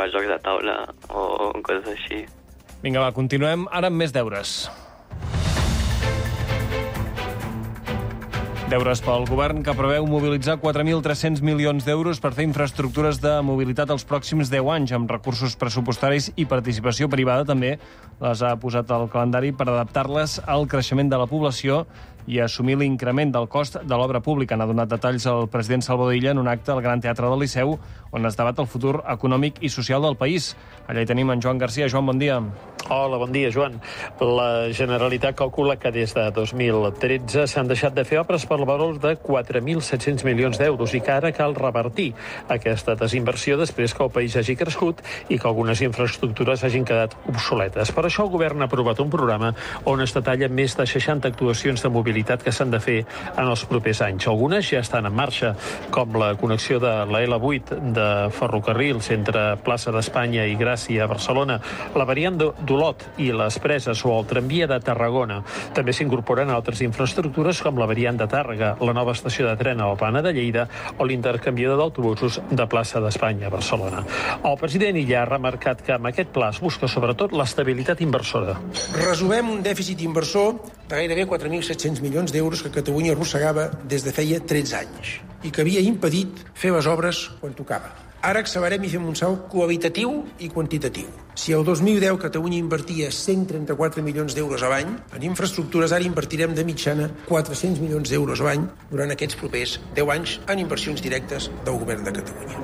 jugar a jocs de taula o coses així. Vinga, va, continuem ara amb més deures. Deures pel govern que preveu mobilitzar 4.300 milions d'euros per fer infraestructures de mobilitat els pròxims 10 anys, amb recursos pressupostaris i participació privada també. Les ha posat al calendari per adaptar-les al creixement de la població i assumir l'increment del cost de l'obra pública. N'ha donat detalls el president Salvador Illa en un acte al Gran Teatre del Liceu, on es debat el futur econòmic i social del país. Allà hi tenim en Joan Garcia. Joan, bon dia. Hola, bon dia, Joan. La Generalitat calcula que des de 2013 s'han deixat de fer obres per valor de 4.700 milions d'euros i que ara cal revertir aquesta desinversió després que el país hagi crescut i que algunes infraestructures hagin quedat obsoletes. Per això el govern ha aprovat un programa on es detallen més de 60 actuacions de mobilitat que s'han de fer en els propers anys. Algunes ja estan en marxa, com la connexió de la L8 de ferrocarrils entre Plaça d'Espanya i Gràcia a Barcelona, la variant d'Olot i les Preses o el tramvia de Tarragona. També s'incorporen altres infraestructures com la variant de Tàrrega, la nova estació de tren a la Plana de Lleida o l'intercanviador d'autobusos de Plaça d'Espanya a Barcelona. El president Illa ha remarcat que amb aquest pla es busca sobretot l'estabilitat inversora. Resolem un dèficit inversor de gairebé 4.700 milions d'euros que Catalunya arrossegava des de feia 13 anys i que havia impedit fer les obres quan tocava. Ara accelerem i fem un salt qualitatiu i quantitatiu. Si el 2010 Catalunya invertia 134 milions d'euros a l'any, en infraestructures ara invertirem de mitjana 400 milions d'euros a l'any durant aquests propers 10 anys en inversions directes del govern de Catalunya.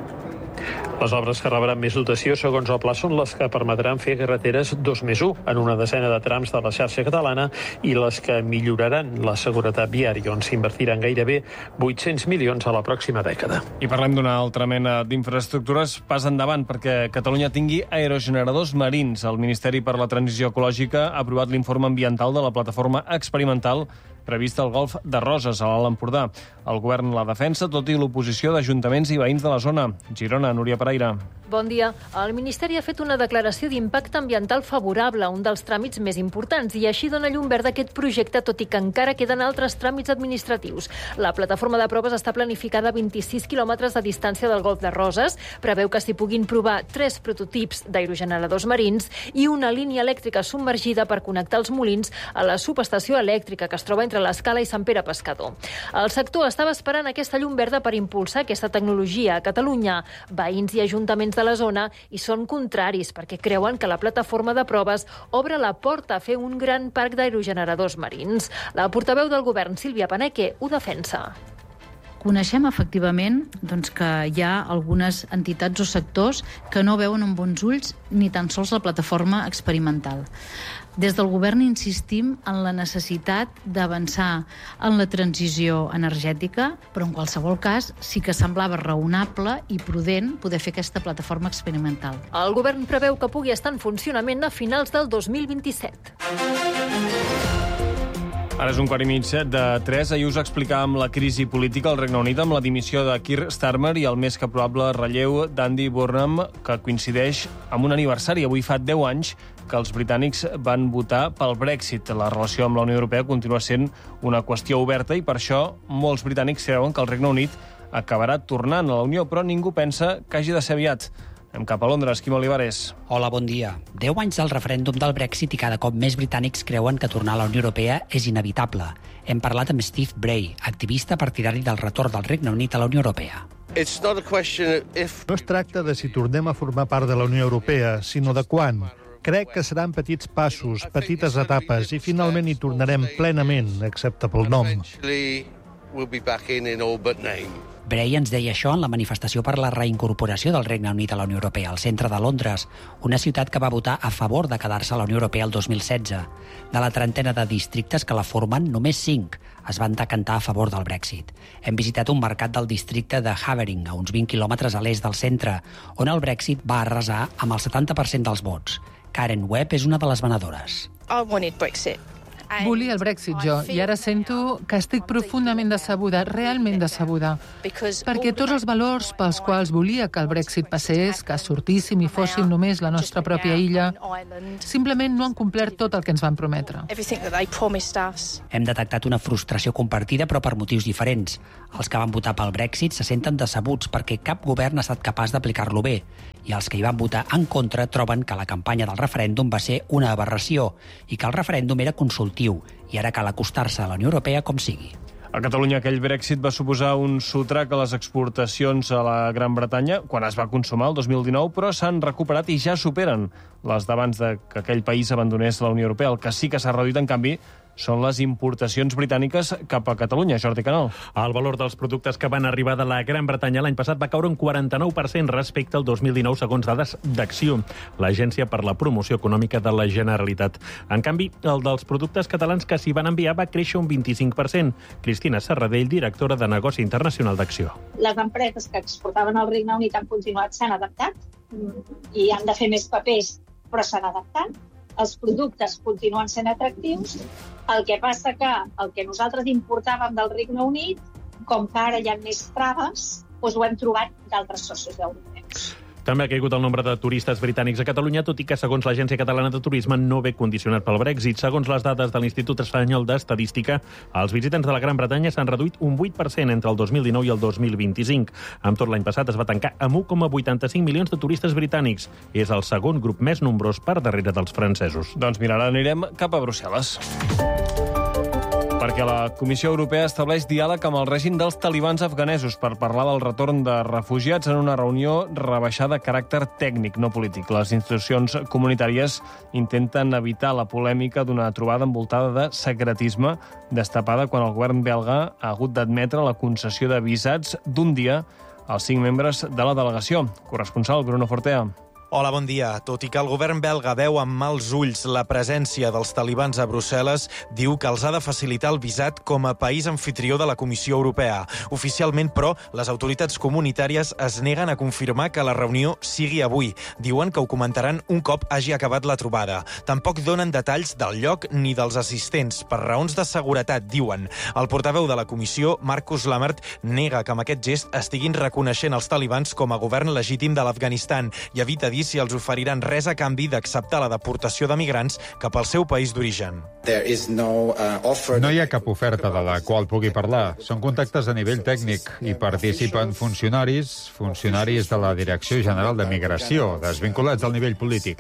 Les obres que rebran més dotació, segons el pla, són les que permetran fer carreteres 2+1 en una desena de trams de la xarxa catalana i les que milloraran la seguretat viària, on s'invertiran gairebé 800 milions a la pròxima dècada. I parlem d'una altra mena d'infraestructures pas endavant perquè Catalunya tingui aerogeneradors marins. El Ministeri per la Transició Ecològica ha aprovat l'informe ambiental de la plataforma experimental prevista al Golf de Roses, a l'Alt Empordà. El govern la defensa, tot i l'oposició d'ajuntaments i veïns de la zona. Girona, Núria Pereira. Bon dia. El Ministeri ha fet una declaració d'impacte ambiental favorable, un dels tràmits més importants, i així dona llum verda a aquest projecte, tot i que encara queden altres tràmits administratius. La plataforma de proves està planificada a 26 quilòmetres de distància del Golf de Roses. Preveu que s'hi puguin provar 3 prototips d'aerogeneradors marins i una línia elèctrica submergida per connectar els molins a la subestació elèctrica que es troba entre l'Escala i Sant Pere Pescador. El sector estava esperant aquesta llum verda per impulsar aquesta tecnologia a Catalunya. Veïns i ajuntaments de la zona i són contraris perquè creuen que la plataforma de proves obre la porta a fer un gran parc d'aerogeneradors marins. La portaveu del govern, Sílvia Paneque, ho defensa. Coneixem efectivament que hi ha algunes entitats o sectors que no veuen amb bons ulls ni tan sols la plataforma experimental. Des del govern insistim en la necessitat d'avançar en la transició energètica, però en qualsevol cas sí que semblava raonable i prudent poder fer aquesta plataforma experimental. El govern preveu que pugui estar en funcionament a finals del 2027. Ara és 2:45 Ahir us explicàvem la crisi política al Regne Unit amb la dimissió de Keir Starmer i el més que probable relleu d'Andy Burnham, que coincideix amb un aniversari. Avui fa 10 anys que els britànics van votar pel Brexit. La relació amb la Unió Europea continua sent una qüestió oberta i per això molts britànics creuen que el Regne Unit acabarà tornant a la Unió, però ningú pensa que hagi de ser aviat. Anem cap a Londres. Quim Olivares. Hola, bon dia. 10 anys del referèndum del Brexit i cada cop més britànics creuen que tornar a la Unió Europea és inevitable. Hem parlat amb Steve Bray, activista partidari del retorn del Regne Unit a la Unió Europea. No es tracta de si tornem a formar part de la Unió Europea, sinó de quan. Crec que seran petits passos, petites etapes, i finalment hi tornarem plenament, excepte pel nom. Bray ens deia això en la manifestació per la reincorporació del Regne Unit a la Unió Europea al centre de Londres, una ciutat que va votar a favor de quedar-se a la Unió Europea el 2016. De la trentena de districtes que la formen, només 5 es van decantar a favor del Brexit. Hem visitat un mercat del districte de Havering, a uns 20 quilòmetres a l'est del centre, on el Brexit va arrasar amb el 70% dels vots. Karen Webb és una de les venedores. Volia el Brexit jo, i ara sento que estic profundament decebuda, realment decebuda, perquè tots els valors pels quals volia que el Brexit passés, que sortíssim i fóssim només la nostra pròpia illa, simplement no han complert tot el que ens van prometre. Hem detectat una frustració compartida, però per motius diferents. Els que van votar pel Brexit se senten decebuts perquè cap govern ha estat capaç d'aplicar-lo bé. i els que hi van votar en contra troben que la campanya del referèndum va ser una aberració i que el referèndum era consultiu i ara cal acostar-se a la Unió Europea com sigui. A Catalunya aquell Brexit va suposar un sotrac a les exportacions a la Gran Bretanya quan es va consumar el 2019, però s'han recuperat i ja superen les d'abans que aquell país abandonés la Unió Europea. El que sí que s'ha reduït, en canvi, són les importacions britàniques cap a Catalunya. Jordi Canal. El valor dels productes que van arribar de la Gran Bretanya l'any passat va caure un 49% respecte al 2019, segons dades d'Acció, l'Agència per la Promoció Econòmica de la Generalitat. En canvi, el dels productes catalans que s'hi van enviar va créixer un 25%. Cristina Serradell, directora de Negoci Internacional d'Acció. Les empreses que exportaven al Regne Unit han continuat, s'han adaptat i han de fer més papers, però s'han adaptat. Els productes continuen sent atractius. El que passa que el que nosaltres importàvem del Regne Unit, com que ara hi ha més traves, doncs ho hem trobat d'altres socis europeus. També ha caigut el nombre de turistes britànics a Catalunya, tot i que, segons l'Agència Catalana de Turisme, no ve condicionat pel Brexit. Segons les dades de l'Institut Espanyol d'Estadística, els visitants de la Gran Bretanya s'han reduït un 8% entre el 2019 i el 2025. Amb tot, l'any passat es va tancar amb 1,85 milions de turistes britànics. És el segon grup més nombrós per darrere dels francesos. Doncs mira, ara anirem cap a Brussel·les. Perquè la Comissió Europea estableix diàleg amb el règim dels talibans afganesos per parlar del retorn de refugiats en una reunió rebaixada de caràcter tècnic, no polític. Les institucions comunitàries intenten evitar la polèmica d'una trobada envoltada de secretisme destapada quan el govern belga ha hagut d'admetre la concessió de visats d'un dia als 5 membres de la delegació. Corresponsal Bruno Fortea. Hola, bon dia. Tot i que el govern belga veu amb mals ulls la presència dels talibans a Brussel·les, diu que els ha de facilitar el visat com a país anfitrió de la Comissió Europea. Oficialment, però, les autoritats comunitàries es neguen a confirmar que la reunió sigui avui. Diuen que ho comentaran un cop hagi acabat la trobada. Tampoc donen detalls del lloc ni dels assistents, per raons de seguretat, diuen. El portaveu de la Comissió, Marcus Lammert, nega que amb aquest gest estiguin reconeixent els talibans com a govern legítim de l'Afganistan i evita dir si els oferiran res a canvi d'acceptar la deportació de migrants cap al seu país d'origen. No hi ha cap oferta de la qual pugui parlar. Són contactes a nivell tècnic i participen funcionaris de la Direcció General de Migració, desvinculats al nivell polític.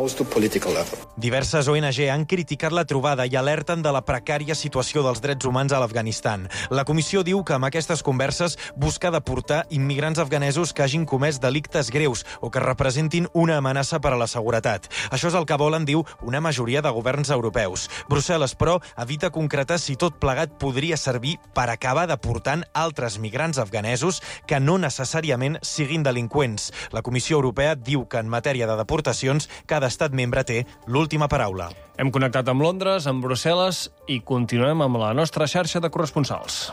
Diverses ONG han criticat la trobada i alerten de la precària situació dels drets humans a l'Afganistan. La comissió diu que amb aquestes converses busca deportar immigrants afganesos que hagin comès delictes greus o que representin una amenaça per a la seguretat. Això és el que volen, diu, una majoria de governs europeus. Brussel·les, però, evita concretar si tot plegat podria servir per acabar deportant altres migrants afganesos que no necessàriament siguin delinqüents. La Comissió Europea diu que en matèria de deportacions cada estat membre té l'última paraula. Hem connectat amb Londres, amb Brussel·les i continuem amb la nostra xarxa de corresponsals.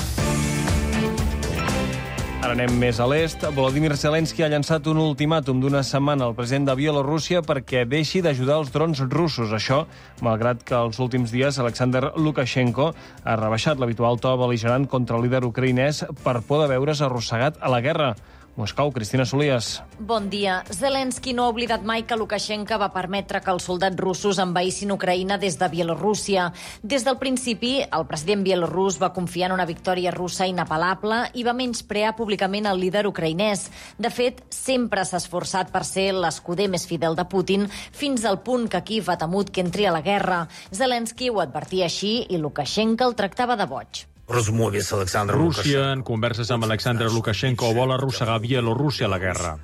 Ara anem més a l'est. Volodymyr Zelensky ha llançat un ultimàtum d'una setmana al president de Bielorússia perquè deixi d'ajudar els drons russos. Això, malgrat que els últims dies Alexander Lukashenko ha rebaixat l'habitual to bel·ligerant contra el líder ucraïnès per por de veure's arrossegat a la guerra. Moscou, Cristina Solies. Bon dia. Zelensky no ha oblidat mai que Lukashenko va permetre que els soldats russos envaïssin Ucraïna des de Bielorússia. Des del principi, el president bielorús va confiar en una victòria russa inapel·lable i va menysprear públicament el líder ucraïnès. De fet, sempre s'ha esforçat per ser l'escuder més fidel de Putin fins al punt que Kíev ha temut que entri a la guerra. Zelensky ho advertia així i Lukashenko el tractava de boig. Rússia, en converses amb Alexander Lukashenko, vol arrossegar Bielorússia a la guerra.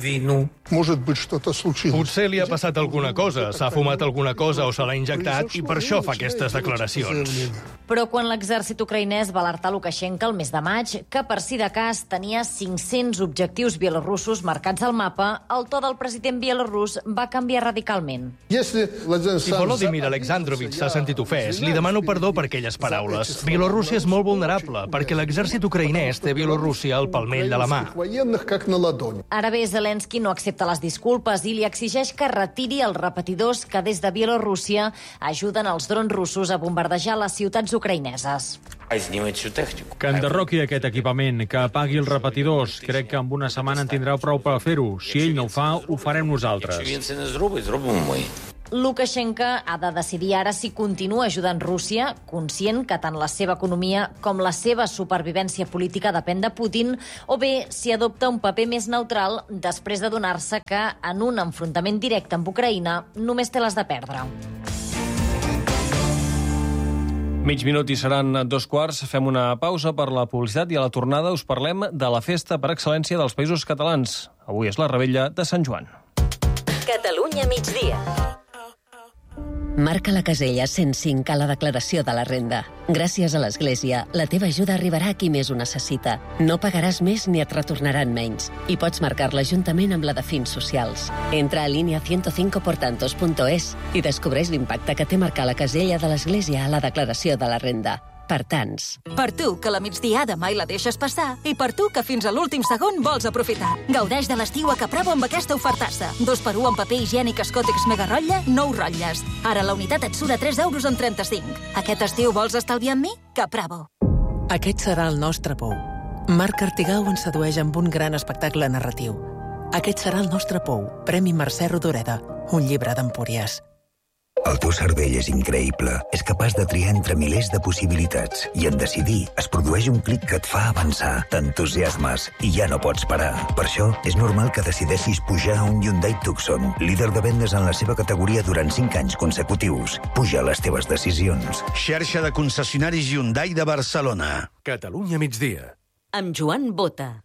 Potser li ha passat alguna cosa, s'ha fumat alguna cosa o se l'ha injectat i per això fa aquestes declaracions. Però quan l'exèrcit ucraïnès va alertar Lukashenko el mes de maig que per si de cas tenia 500 objectius bielorussos marcats al mapa, el to del president bielorús va canviar radicalment. Si Volodymyr Alexandrovich s'ha sentit ofès, li demano perdó per aquelles paraules. Bielorússia és molt vulnerable perquè l'exèrcit ucraïnès té Bielorússia al palmell de la mà. Ara bé, Zelensky no accepta les disculpes i li exigeix que retiri els repetidors que des de Bielorússia ajuden els drons russos a bombardejar les ciutats ucraïneses. Que enderroqui aquest equipament, que apagui els repetidors. Crec que en una setmana en tindrà prou per fer-ho. Si ell no ho fa, ho farem nosaltres. Lukashenko ha de decidir ara si continua ajudant Rússia, conscient que tant la seva economia com la seva supervivència política depèn de Putin, o bé si adopta un paper més neutral després d'adonar-se que en un enfrontament directe amb Ucraïna només té les de perdre. Mig minut i seran 2:15. Fem una pausa per la publicitat i a la tornada us parlem de la festa per excel·lència dels Països Catalans. Avui és la revetlla de Sant Joan. Catalunya migdia. Marca la casella 105 a la declaració de la renda. Gràcies a l'Església, la teva ajuda arribarà a qui més ho necessita. No pagaràs més ni et retornaran menys. I pots marcar-la juntament amb la de fins socials. Entra a linea105portantos.es i descobreix l'impacte que té marcar la casella de l'Església a la declaració de la renda. Per tants. Per tu, que la migdiada mai la deixes passar, i per tu, que fins a l'últim segon vols aprofitar. Gaudeix de l'estiu a Capravo amb aquesta ofertassa. 2x1 en paper higiènic Escòtex Mega Rotlle, 9 rotlles. Ara la unitat et surt a 3,35 €. Aquest estiu vols estalviar amb mi? Capravo. Aquest serà el nostre pou. Marc Artigau ens sedueix amb un gran espectacle narratiu. Aquest serà el nostre pou. Premi Mercè Rodoreda, un llibre d'Empúries. El teu cervell és increïble. És capaç de triar entre milers de possibilitats. I en decidir es produeix un clic que et fa avançar. T'entusiasmes i ja no pots parar. Per això, és normal que decideixis pujar a un Hyundai Tucson, líder de vendes en la seva categoria durant 5 anys consecutius. Puja les teves decisions. Xarxa de concessionaris Hyundai de Barcelona. Catalunya migdia. Amb Joan Bota.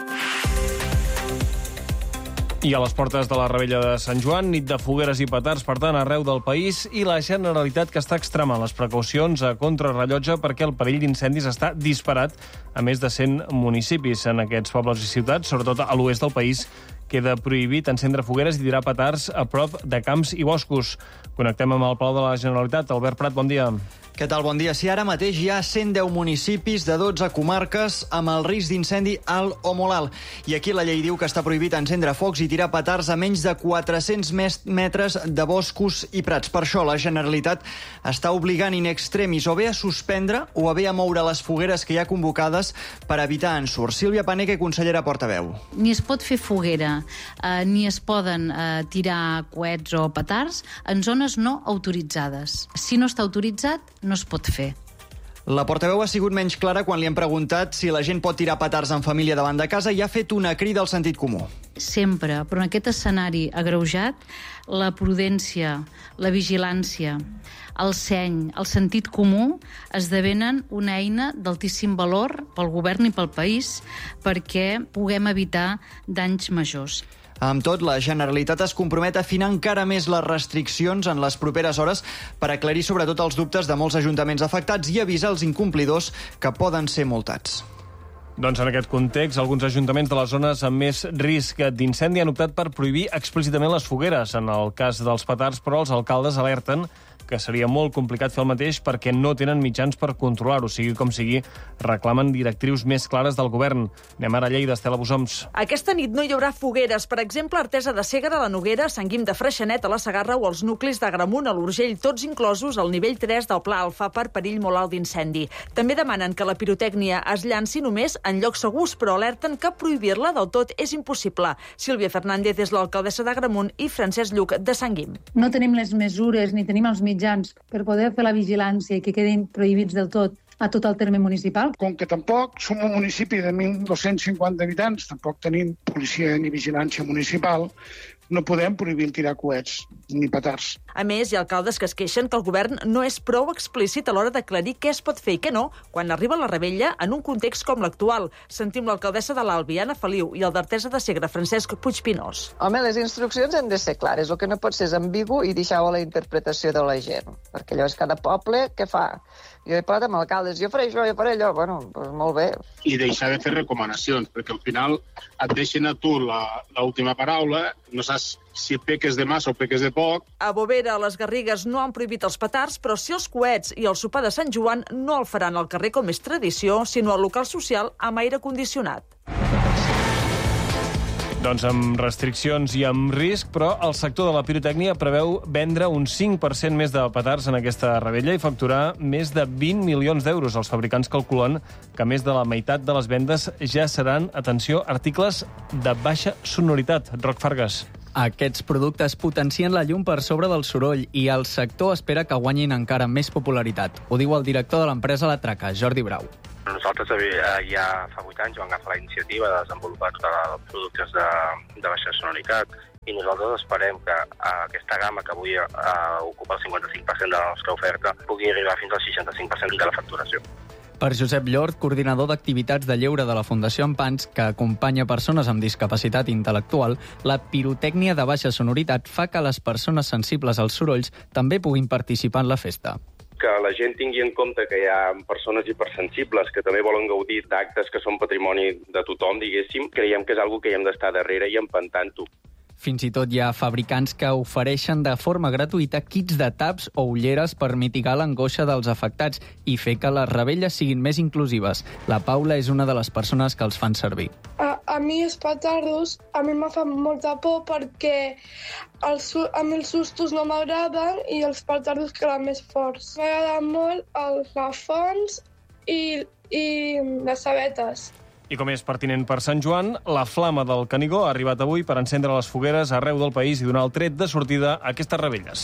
I a les portes de la revetlla de Sant Joan, nit de fogueres i petards, per tant, arreu del país, i la Generalitat que està extremant les precaucions a contrarrellotge perquè el perill d'incendis està disparat a més de 100 municipis en aquests pobles i ciutats, sobretot a l'oest del país. Queda prohibit encendre fogueres i tirar petards a prop de camps i boscos. Connectem amb el Palau de la Generalitat. Albert Prat, bon dia. Què tal? Bon dia. Sí, ara mateix hi ha 110 municipis de 12 comarques amb el risc d'incendi alt o molt alt. I aquí la llei diu que està prohibit encendre focs i tirar petards a menys de 400 metres de boscos i prats. Per això la Generalitat està obligant in extremis o bé a suspendre o bé a moure les fogueres que hi ha convocades per evitar ensurts. Sílvia Paneque, consellera portaveu. Ni es pot fer foguera, ni es poden tirar coets o petards en zones no autoritzades. Si no està autoritzat, no es pot fer. La portaveu ha sigut menys clara quan li han preguntat si la gent pot tirar petards en família davant de casa i ha fet una crida al sentit comú. Sempre, però en aquest escenari agreujat, la prudència, la vigilància, el seny, el sentit comú esdevenen una eina d'altíssim valor pel govern i pel país perquè puguem evitar danys majors. Amb tot, la Generalitat es compromet a afinar encara més les restriccions en les properes hores per aclarir sobretot els dubtes de molts ajuntaments afectats i avisar els incomplidors que poden ser multats. Doncs en aquest context, alguns ajuntaments de les zones amb més risc d'incendi han optat per prohibir explícitament les fogueres. En el cas dels petards, però, els alcaldes alerten que seria molt complicat fer el mateix perquè no tenen mitjans per controlar-ho. Sigui com sigui, reclamen directrius més clares del govern. Anem ara a Lleida, Estela Busoms. Aquesta nit no hi haurà fogueres. Per exemple, Artesa de Segre, a la Noguera, Sant Guim de Freixenet, a la Segarra o els nuclis d'Agramunt, a l'Urgell, tots inclosos al nivell 3 del Pla Alfa per perill molt alt d'incendi. També demanen que la pirotècnia es llanci només en llocs segurs, però alerten que prohibir-la del tot és impossible. Sílvia Fernández és l'alcaldessa d'Agramunt i Francesc Lluc de Sant Guim. No tenim les mesures ni tenim els mitjans per poder fer la vigilància i que quedin prohibits del tot a tot el terme municipal. Com que tampoc som un municipi de 1.250 habitants, tampoc tenim policia ni vigilància municipal, no podem prohibir tirar coets ni petards. A més, hi ha alcaldes que es queixen que el govern no és prou explícit a l'hora d'aclarir què es pot fer i què no quan arriba la revetlla en un context com l'actual. Sentim l'alcaldessa de l'Albi, Anna Feliu, i el d'Artesa de Segre, Francesc Puigpinós. Home, les instruccions han de ser clares. El que no pot ser és ambigu i deixar-ho a la interpretació de la gent. Perquè llavors cada poble, què fa? Jo he parlat amb alcaldes, jo faré això, jo faré allò. Bueno, doncs molt bé. I deixar de fer recomanacions, perquè al final et deixen a tu l'última paraula, no saps si peques de massa o peques de poc. A Bovera, a les Garrigues, no han prohibit els petards, però sí els coets i el sopar de Sant Joan no el faran al carrer com és tradició, sinó al local social amb aire condicionat. Doncs amb restriccions i amb risc, però el sector de la pirotècnia preveu vendre un 5% més de petards en aquesta revetlla i facturar més de 20 milions d'euros. Els fabricants calculen que més de la meitat de les vendes ja seran, atenció, articles de baixa sonoritat. Roc Fargas. Aquests productes potencien la llum per sobre del soroll i el sector espera que guanyin encara més popularitat. Ho diu el director de l'empresa La Traca, Jordi Brau. Nosaltres ja fa 8 anys vam agafar la iniciativa de desenvolupar tots els productes de baixa sonoritat i nosaltres esperem que aquesta gamma que avui ocupa el 55% de la nostra oferta pugui arribar fins al 65% de la facturació. Per Josep Llort, coordinador d'activitats de lleure de la Fundació Empans, que acompanya persones amb discapacitat intel·lectual, la pirotècnia de baixa sonoritat fa que les persones sensibles als sorolls també puguin participar en la festa. Que la gent tingui en compte que hi ha persones hipersensibles que també volen gaudir d'actes que són patrimoni de tothom, diguéssim, creiem que és una cosa que hi hem d'estar darrere i empantant-ho. Fins i tot hi ha fabricants que ofereixen de forma gratuïta kits de taps o ulleres per mitigar l'angoixa dels afectats i fer que les revetlles siguin més inclusives. La Paula és una de les persones que els fan servir. A mi els petardos, a mi me fan molta por perquè a mi els sustos no m'agraden i els petardos queden més forts. M'agraden molt els plafons i les sabetes. I com és pertinent per Sant Joan, la Flama del Canigó ha arribat avui per encendre les fogueres arreu del país i donar el tret de sortida a aquestes revetlles.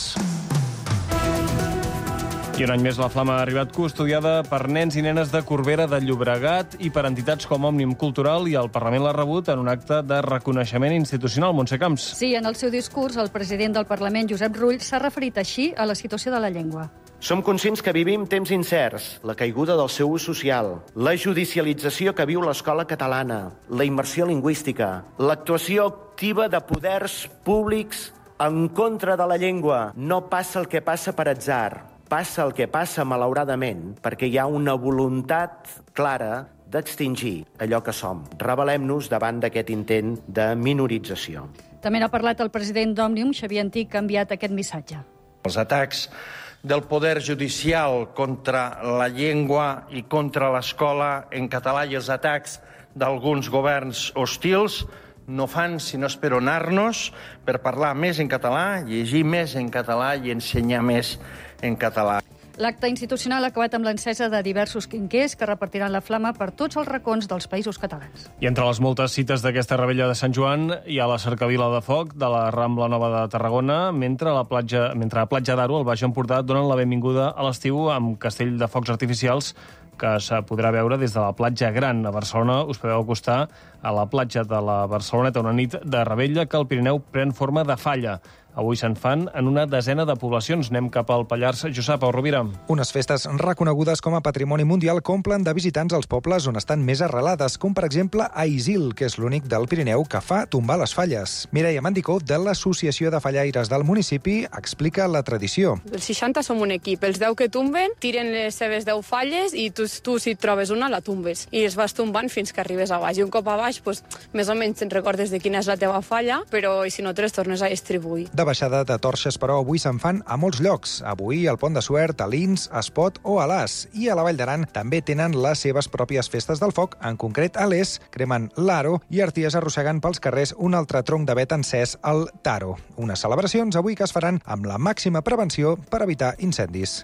I un any més la Flama ha arribat custodiada per nens i nenes de Corbera de Llobregat i per entitats com Òmnium Cultural, i el Parlament l'ha rebut en un acte de reconeixement institucional. Montse Camps. Sí, en el seu discurs, el president del Parlament, Josep Rull, s'ha referit així a la situació de la llengua. Som conscients que vivim temps incerts, la caiguda del seu ús social, la judicialització que viu l'escola catalana, la immersió lingüística, l'actuació activa de poders públics en contra de la llengua. No passa el que passa per atzar, passa el que passa malauradament perquè hi ha una voluntat clara d'extingir allò que som. Rebel·lem-nos davant d'aquest intent de minorització. També n'ha parlat el president d'Òmnium, Xavier Antich, que ha enviat aquest missatge. Els atacs del poder judicial contra la llengua i contra l'escola en català i els atacs d'alguns governs hostils no fan sinó esperonar-nos per parlar més en català, llegir més en català i ensenyar més en català. L'acte institucional ha acabat amb l'encesa de diversos quinquers que repartiran la flama per tots els racons dels països catalans. I entre les moltes cites d'aquesta rebella de Sant Joan hi ha la cercavila de foc de la Rambla Nova de Tarragona, mentre a Platja d'Aro, al Baix Empordà, donen la benvinguda a l'estiu amb castell de focs artificials que se podrà veure des de la platja Gran. A Barcelona us podeu acostar a la platja de la Barceloneta una nit de rebella que al Pirineu pren forma de falla. Avui se'n fan en una desena de poblacions. Anem cap al Pallars Jussà, Pau Rovira. Unes festes reconegudes com a patrimoni mundial complen de visitants als pobles on estan més arrelades, com per exemple a Isil, que és l'únic del Pirineu que fa tombar les falles. Mireia Mandicó, de l'Associació de Fallaires del municipi, explica la tradició. Els 60 som un equip, els 10 que tomben tiren les seves 10 falles i tu si et trobes una la tombes i es vas tombant fins que arribes a baix. I un cop a baix, més o menys te'n recordes de quina és la teva falla, però si no te les tornes a distribuir. De baixada de torxes, però, avui se'n fan a molts llocs. Avui al Pont de Suert, a Lins, a Espot o a l'As. I a la Vall d'Aran també tenen les seves pròpies festes del foc. En concret, a l'Es cremen l'Aro i arties arrossegant pels carrers un altre tronc d'avet encès, el Taro. Unes celebracions avui que es faran amb la màxima prevenció per evitar incendis.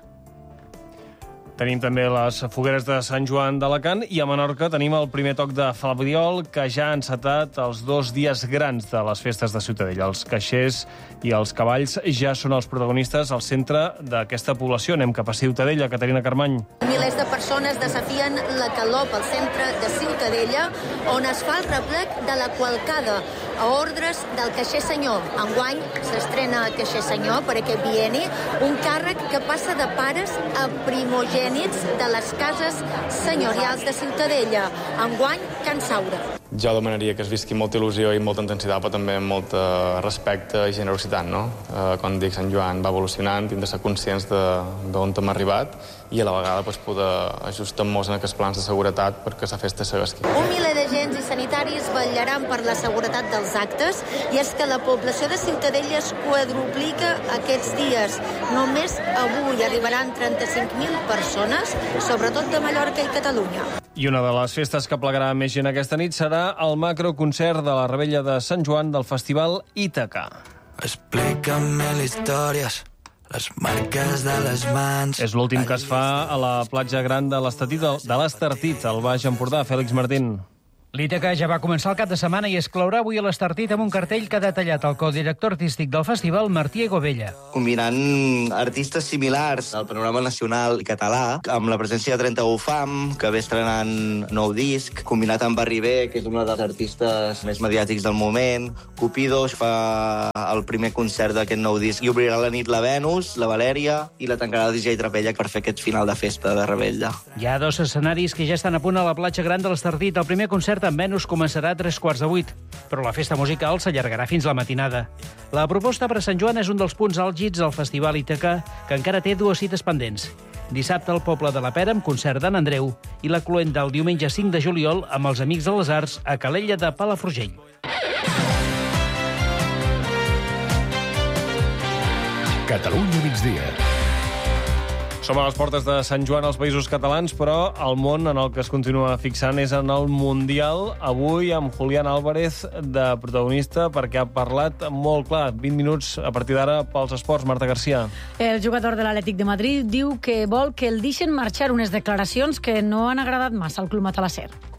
Tenim també les fogueres de Sant Joan d'Alacant i a Menorca tenim el primer toc de Flabiol, que ja ha encetat els 2 dies grans de les festes de Ciutadella. Els caixers i els cavalls ja són els protagonistes al centre d'aquesta població. Anem cap a Ciutadella, Caterina Carmany. Milers de persones desafien la calor pel centre de Ciutadella, on es fa el replec de la qualcada a ordres del caixer senyor. Enguany s'estrena caixer senyor per aquest bienni, un càrrec que passa de pares a primogènits de les cases senyorials de Ciutadella. Enguany, Can Saura. Jo demanaria que es visqui molta il·lusió i molta intensitat, però també molt respecte i generositat, no? Quan dic Sant Joan va evolucionant, hem de ser conscients d'on hem arribat i a la vegada poder ajustar-nos en aquests plans de seguretat perquè la festa segueixi. Un miler d'agents i sanitaris vetllaran per la seguretat dels actes i és que la població de Ciutadella es quadruplica aquests dies. Només avui arribaran 35.000 persones, sobretot de Mallorca i Catalunya. I una de les festes que plegarà més gent aquesta nit serà el macroconcert de la rebella de Sant Joan del Festival Ítaca. Explícame les històries, les marques de les mans... És l'últim que es fa a la platja gran de l'Estartit, al Baix Empordà. Fèlix Martín. L'Ítaca ja va començar el cap de setmana i es clourà avui a l'Estartit amb un cartell que ha detallat el codirector artístic del festival, Martí Egovella. Combinant artistes similars al panorama nacional i català, amb la presència de 31 Fam, que ve estrenant nou disc, combinat amb Barri B, que és una dels artistes més mediàtics del moment. Cupido fa el primer concert d'aquest nou disc i obrirà la nit la Venus, la Valèria i la tancarà el DJ Trapella per fer aquest final de festa de Rebella. Hi ha 2 escenaris que ja estan a punt a la platja gran de l'Estartit. El primer concert en Venus començarà a 7:45, però la festa musical s'allargarà fins la matinada. La proposta per a Sant Joan és un dels punts àlgids del Festival Ítaca, que encara té 2 cites pendents. Dissabte al Poble de la Pera amb concert d'en Andreu i la cloenda el diumenge 5 de juliol amb els Amics de les Arts a Calella de Palafrugell. Catalunya migdia. Som a les portes de Sant Joan als Països Catalans, però el món en el que es continua fixant és en el Mundial. Avui amb Julián Álvarez de protagonista, perquè ha parlat molt clar. 20 minuts a partir d'ara pels esports. Marta Garcia. El jugador de l'Atlètic de Madrid diu que vol que el deixen marxar, unes declaracions que no han agradat massa al club matalasser.